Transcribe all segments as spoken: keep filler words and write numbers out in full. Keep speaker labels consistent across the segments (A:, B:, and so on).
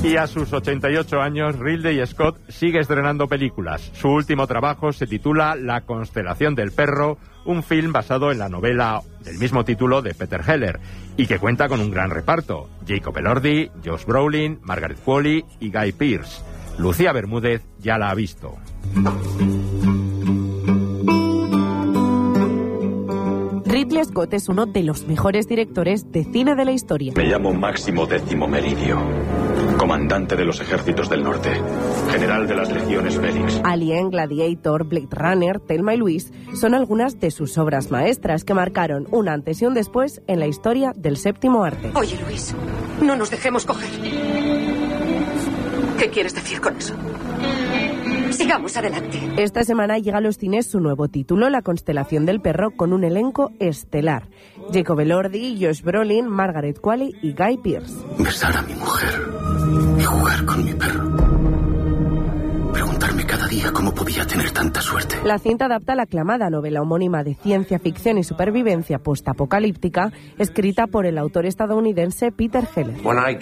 A: Y a sus ochenta y ocho años, Ridley Scott sigue estrenando películas. Su último trabajo se titula La constelación del perro, un film basado en la novela del mismo título de Peter Heller, y que cuenta con un gran reparto: Jacob Elordi, Josh Brolin, Margaret Qualley y Guy Pearce. Lucía Bermúdez ya la ha visto.
B: Ridley Scott es uno de los mejores directores de cine de la historia.
C: Me llamo Máximo Décimo Meridio, comandante de los ejércitos del norte, general de las legiones Félix.
B: Alien, Gladiator, Blade Runner, Thelma y Louise son algunas de sus obras maestras que marcaron un antes y un después en la historia del séptimo arte.
D: Oye, Luis, no nos dejemos coger. ¿Qué quieres decir con eso? Sigamos adelante.
B: Esta semana llega a los cines su nuevo título, La constelación del perro, con un elenco estelar: Jacob Elordi, Josh Brolin, Margaret Qualley y Guy Pearce.
E: Besar a mi mujer y jugar con mi perro. Preguntarme cada día cómo podía tener tanta suerte.
B: La cinta adapta la aclamada novela homónima de ciencia ficción y supervivencia postapocalíptica, escrita por el autor estadounidense Peter Heller.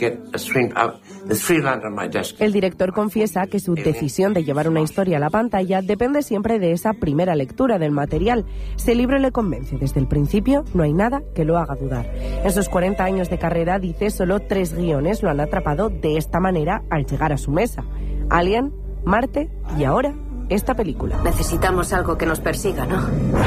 B: El director confiesa que su decisión de llevar una historia a la pantalla depende siempre de esa primera lectura del material. Si el libro le convence desde el principio, no hay nada que lo haga dudar. En sus cuarenta años de carrera, dice, solo tres guiones lo han atrapado de esta manera al llegar a su mesa: Alien, Marte y ahora esta película.
D: Necesitamos algo que nos persiga, ¿no?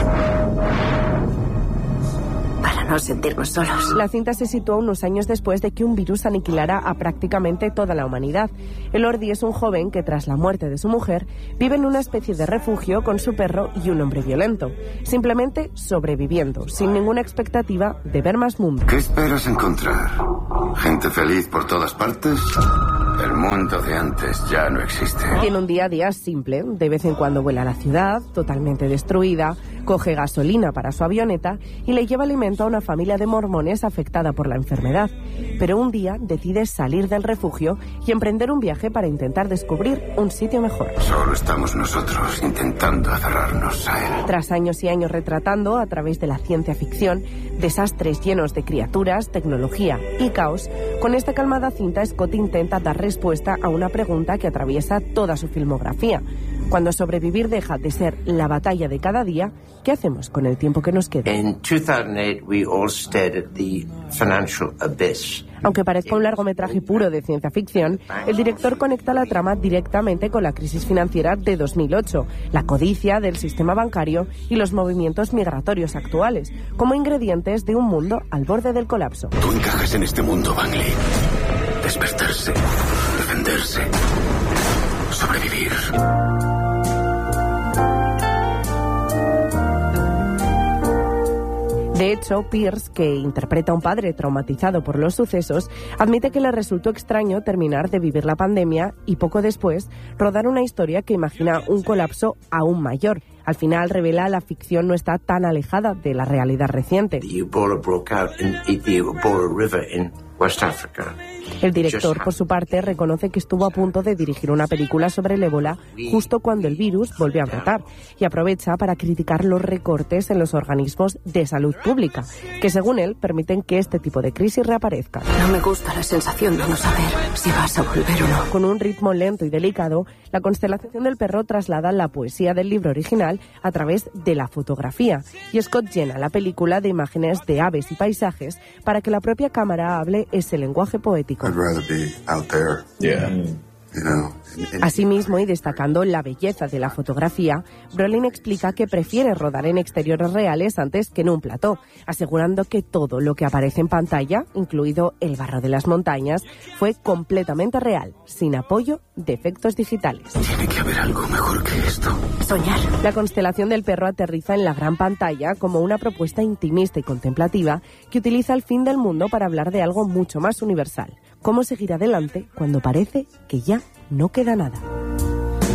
D: Para no sentirnos solos.
B: La cinta se sitúa unos años después de que un virus aniquilara a prácticamente toda la humanidad. Elordi es un joven que, tras la muerte de su mujer, vive en una especie de refugio con su perro y un hombre violento, simplemente sobreviviendo, sin ninguna expectativa de ver más mundo.
E: ¿Qué esperas encontrar? ¿Gente feliz por todas partes? El mundo de antes ya no existe.
B: Tiene un día a día simple. De vez en cuando vuela a la ciudad, totalmente destruida, coge gasolina para su avioneta y le lleva alimento a una familia de mormones afectada por la enfermedad. Pero un día decide salir del refugio y emprender un viaje para intentar descubrir un sitio mejor.
E: Solo estamos nosotros intentando aferrarnos a él.
B: Tras años y años retratando, a través de la ciencia ficción, desastres llenos de criaturas, tecnología y caos, con esta calmada cinta Scott intenta dar respuesta a una pregunta que atraviesa toda su filmografía. Cuando sobrevivir deja de ser la batalla de cada día, ¿qué hacemos con el tiempo que nos queda?
F: In two thousand eight, we all stared at the financial abyss.
B: Aunque parezca un largometraje puro de ciencia ficción, el director conecta la trama directamente con la crisis financiera de dos mil ocho, la codicia del sistema bancario y los movimientos migratorios actuales, como ingredientes de un mundo al borde del colapso.
E: Tú encajas en este mundo, Bangley. Despertarse, defenderse, sobrevivir.
B: De hecho, Pearce, que interpreta a un padre traumatizado por los sucesos, admite que le resultó extraño terminar de vivir la pandemia y poco después rodar una historia que imagina un colapso aún mayor. Al final revela la ficción no está tan alejada de la realidad reciente.
F: The Ebola broke out in the Ebola River in West Africa.
B: El director, por su parte, reconoce que estuvo a punto de dirigir una película sobre el ébola justo cuando el virus volvió a brotar y aprovecha para criticar los recortes en los organismos de salud pública, que según él permiten que este tipo de crisis reaparezca.
D: No me gusta la sensación de no saber si vas a volver o no.
B: Con un ritmo lento y delicado, La constelación del perro traslada la poesía del libro original a través de la fotografía, y Scott llena la película de imágenes de aves y paisajes para que la propia cámara hable ese lenguaje poético.
E: I'd rather be out there.
C: Yeah.
E: You know.
B: Asimismo, y destacando la belleza de la fotografía, Brolin explica que prefiere rodar en exteriores reales antes que en un plató, asegurando que todo lo que aparece en pantalla, incluido el barro de las montañas, fue completamente real, sin apoyo de efectos digitales.
E: Tiene que haber algo mejor que esto.
D: Soñar.
B: La constelación del perro aterriza en la gran pantalla como una propuesta intimista y contemplativa que utiliza el fin del mundo para hablar de algo mucho más universal: cómo seguir adelante cuando parece que ya no queda nada.